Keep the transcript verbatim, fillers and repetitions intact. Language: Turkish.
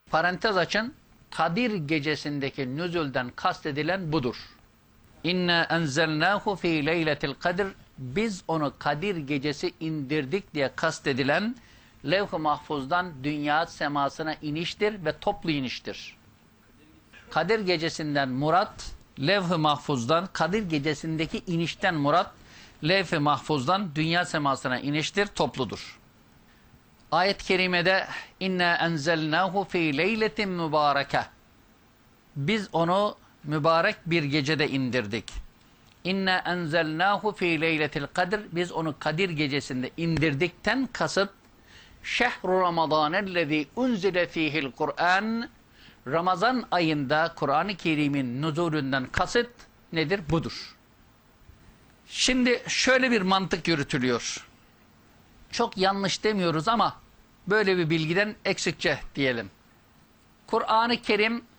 Parantez açın. Kadir gecesindeki nüzulden kastedilen budur. İnna enzelnahu fi leyletil kadir. Biz onu Kadir gecesi indirdik diye kastedilen levh-i mahfuzdan dünya semasına iniştir ve toplu iniştir. Kadir gecesinden murat, levh-i mahfuzdan, Kadir gecesindeki inişten murat, levh-i mahfuzdan dünya semasına iniştir, topludur. Ayet-i kerimede inna enzelnahu fi leyletin mübareke. Biz onu mübarek bir gecede indirdik. İnna enzelnahu fi leyletil kadir. Biz onu Kadir gecesinde indirdikten kasıt şehru ramadanellezî unzile fîhil Kur'an. Ramazan ayında Kur'an-ı Kerim'in nuzulünden kasıt nedir? Budur. Şimdi şöyle bir mantık yürütülüyor. Çok yanlış demiyoruz ama böyle bir bilgiden eksikçe diyelim. Kur'an-ı Kerim